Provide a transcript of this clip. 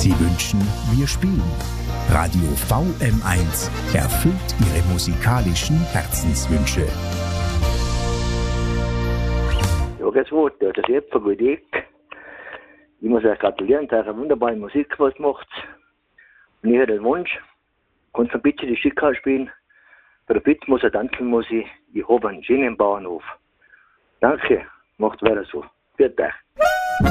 Sie wünschen, wir spielen. Radio VM1 erfüllt Ihre musikalischen Herzenswünsche. Ja, grüß Gott, das ist Epfer, gut ich. Ich muss euch gratulieren, dass ihr wunderbare Musik was macht. Und ich hätte den Wunsch, kannst du bitte die Stücke spielen? Bei der Bitte muss tanzen muss ich habe einen schönen Bauernhof. Danke, macht weiter so. Viert euch.